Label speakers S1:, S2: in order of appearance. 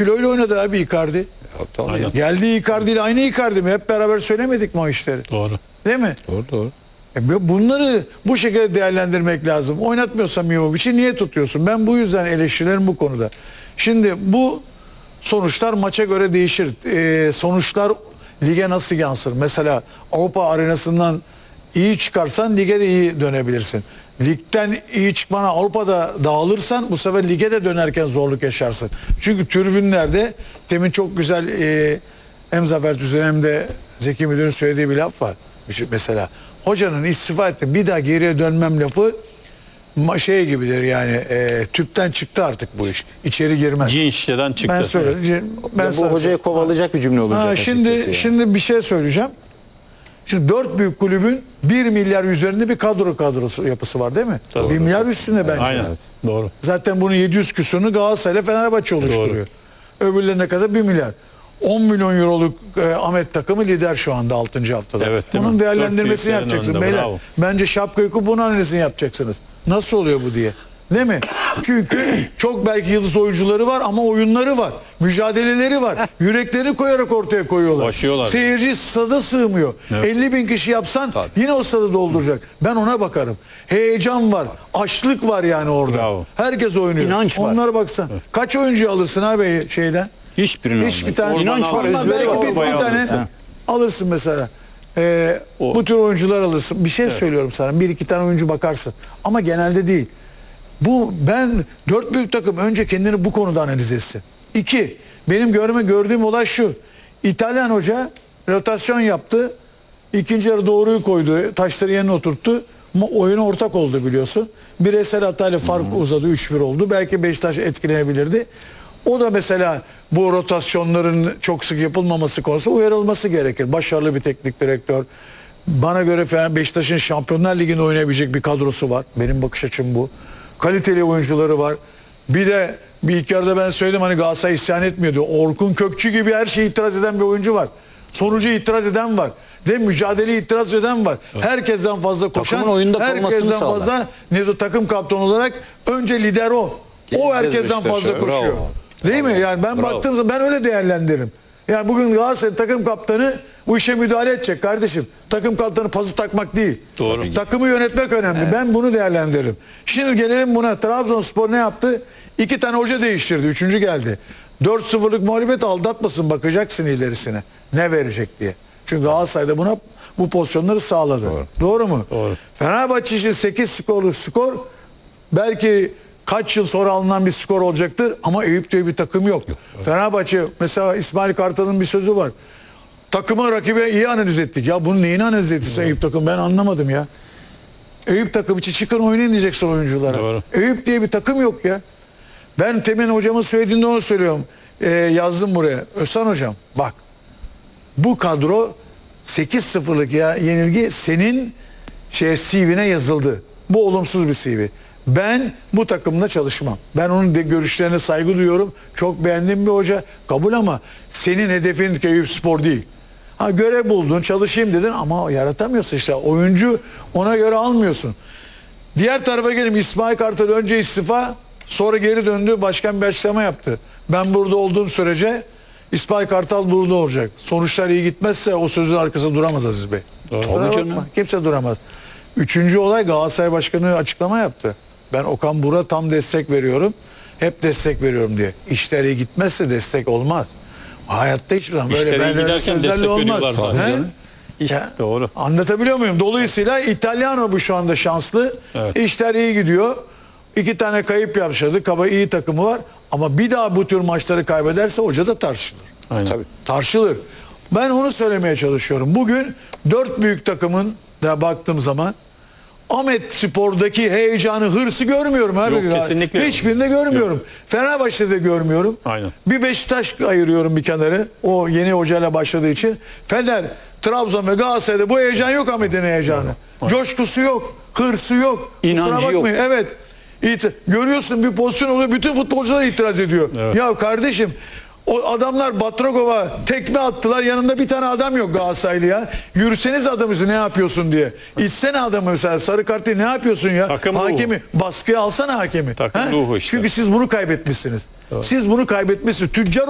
S1: kiloyla oynadı abi Icardi.
S2: Aynen.
S1: Geldiği Icardi ile aynı Icardi mi? Hep beraber söylemedik mi o işleri?
S2: Doğru.
S1: Değil mi?
S3: Doğru.
S1: Bunları bu şekilde değerlendirmek lazım. Oynatmıyorsan Mihovic'i niye tutuyorsun? Ben bu yüzden eleştirilerim bu konuda. Şimdi bu sonuçlar maça göre değişir. Sonuçlar lige nasıl yansır? Mesela Avrupa arenasından iyi çıkarsan lige de iyi dönebilirsin. Ligden iyi çıkmana Avrupa'da dağılırsan bu sefer lige de dönerken zorluk yaşarsın. Çünkü tribünlerde temin çok güzel hem Zafer Tüzün hem de Zeki Müdür'ün söylediği bir laf var. Mesela hocanın istifa etti bir daha geriye dönmem lafı şey gibidir yani tüpten çıktı artık bu iş. İçeri girmez.
S2: Cin şişeden çıktı.
S1: Ben söyledim. Ben
S3: Bu hocayı kovalayacak bir cümle olacak.
S1: Şimdi bir şey söyleyeceğim. Şimdi 4 büyük kulübün 1 milyar üzerinde bir kadrosu yapısı var değil mi?
S2: Tabii.
S1: 1 milyar üstünde bence.
S2: Aynen.
S3: Evet.
S2: Doğru.
S1: Zaten bunun 700 küsurunu Galatasaray ile Fenerbahçe oluşturuyor. Öbürlerine kadar 1 milyar. 10 milyon euroluk Ahmet takımı lider şu anda 6. haftada.
S2: Evet, değil
S1: bunun
S2: mi?
S1: değerlendirmesini
S2: 4
S1: yapacaksın
S2: büyüklerin önünde,
S1: beyler.
S2: bravo.
S1: Bence şapka yuku bunun analizini yapacaksınız. Nasıl oluyor bu diye. Değil mi? Çünkü çok belki yıldız oyuncuları var ama oyunları var. Mücadeleleri var. Yüreklerini koyarak ortaya koyuyorlar.
S2: Savaşıyorlar.
S1: Seyirci stada sığmıyor.
S2: Evet.
S1: 50 bin kişi yapsan yine o stadı dolduracak. Ben ona bakarım. Heyecan var. Açlık var yani orada.
S2: Bravo.
S1: Herkes oynuyor.
S3: İnanç var.
S1: Onlara baksan. Kaç oyuncu alırsın abi şeyden?
S2: Hiçbirini
S1: Hiçbir tane.
S3: İnanç var,
S1: Ondan
S3: özveri
S1: belki
S3: var.
S1: bir tane alırsın mesela. Bu tür oyuncular alırsın. Bir şey söylüyorum sana. Bir iki tane oyuncu bakarsın. Ama genelde değil. Ben 4 büyük takım önce kendini bu konuda analiz etsin. 2. Benim gördüğüm olay şu. İtalyan hoca rotasyon yaptı. İkinci yarı doğruyu koydu. Taşları yerine oturttu. Ama oyuna ortak oldu biliyorsun. Bireysel hatayla fark uzadı. 3-1 oldu. Belki Beşiktaş etkilenebilirdi. O da mesela bu rotasyonların çok sık yapılmaması konusunda uyarılması gerekir. Başarılı bir teknik direktör. Bana göre falan Beşiktaş'ın Şampiyonlar Ligi'nde oynayabilecek bir kadrosu var. Benim bakış açım bu. Kaliteli oyuncuları var. Bir de bir ilk yarıda ben söyledim hani Galatasaray isyan etmiyordu. Orkun Kökçü gibi her şeye itiraz eden bir oyuncu var. Sonucu itiraz eden var. Ve mücadeleye itiraz eden var. Evet. Herkesten fazla koşan,
S3: Takımın oyunda kalmasını
S1: herkesten
S3: sağlar.
S1: fazla takım kaptanı olarak önce lider o. O herkesten fazla koşuyor.
S3: Bravo.
S1: Değil mi? Yani ben baktığım zaman ben öyle değerlendiririm. Yani bugün Galatasaray takım kaptanı bu işe müdahale edecek kardeşim. Takım kaptanı pazı takmak değil.
S2: Doğru.
S1: Takımı yönetmek önemli. Evet. Ben bunu değerlendiririm. Şimdi gelelim buna. Trabzonspor ne yaptı? 2 tane hoca değiştirdi. 3. geldi. 4-0'lık mağlubiyet aldatmasın, bakacaksın ilerisine. Ne verecek diye. Çünkü Galatasaray'da bu pozisyonları sağladı. Doğru mu?
S2: Doğru.
S1: Fenerbahçe için 8 skorluk skor belki kaç yıl sonra alınan bir skor olacaktır ama Eyüp diye bir takım yok. Fenerbahçe mesela İsmail Kartal'ın bir sözü var. Takımı rakibe iyi analiz ettik. Ya bunun neyini analiz ettin Eyüp takım ben anlamadım ya. Eyüp takım için çıkın oynayın diyeceksin oyunculara.
S2: Doğru.
S1: Eyüp diye bir takım yok ya. Ben Temin hocamın söylediğinde onu söylüyorum. Yazdım buraya. Özhan hocam bak bu kadro 8-0'lık yenilgi senin CV'ne yazıldı. Bu olumsuz bir CV. Ben bu takımla çalışmam. Ben onun görüşlerine saygı duyuyorum. Çok beğendiğim bir hoca. Kabul ama senin hedefin Eyüp Spor değil. Görev buldun, çalışayım dedin ama yaratamıyorsun işte. Oyuncu ona göre almıyorsun. Diğer tarafa gelelim. İsmail Kartal önce istifa, sonra geri döndü. Başkan bir açıklama yaptı. Ben burada olduğum sürece İsmail Kartal burada olacak. Sonuçlar iyi gitmezse o sözün arkasında duramaz Aziz Bey. Kimse duramaz. 3. olay Galatasaray Başkanı açıklama yaptı. Ben Okan Buruk'a tam destek veriyorum. Hep destek veriyorum diye. İşler iyi gitmezse destek olmaz. Hayatta hiçbir zaman böyle
S2: İşleri iyi giderken destek veriyorlar zaten. Doğru.
S1: Anlatabiliyor muyum? Dolayısıyla İtalyano bu şu anda şanslı.
S2: Evet.
S1: İşler iyi gidiyor. 2 tane kayıp yaşadı. Kaba iyi takımı var. Ama bir daha bu tür maçları kaybederse hoca da tartışılır.
S2: Aynen.
S3: Tabii.
S1: Tartışılır. Ben onu söylemeye çalışıyorum. Bugün 4 büyük takımın da baktığım zaman Ahmet Spor'daki heyecanı, hırsı görmüyorum abi.
S2: Yok, kesinlikle.
S1: Hiçbirinde görmüyorum.
S2: Yok.
S1: Fenerbahçe'de görmüyorum.
S2: Aynen.
S1: Bir Beşiktaş ayırıyorum bir kenarı. O yeni hocayla başladığı için. Fener, Trabzon ve Galatasaray'da bu heyecan yok Ahmet'in heyecanı. Coşkusu yok. Hırsı yok.
S3: İnancı
S1: Kusura bakmayın. Evet. Görüyorsun bir pozisyon oluyor. Bütün futbolcular itiraz ediyor.
S2: Evet.
S1: Ya kardeşim o adamlar Batragov'a tekme attılar. Yanında bir tane adam yok Galatasaraylı ya. Yürüseniz adamızı ne yapıyorsun diye. İçsene adamı mesela sarı kartı ne yapıyorsun ya?
S2: Takım
S1: hakemi baskıya alsana hakemi.
S2: Takım ruhu işte.
S1: Çünkü siz bunu kaybetmişsiniz. Siz bunu kaybetmişsiniz. Tüccar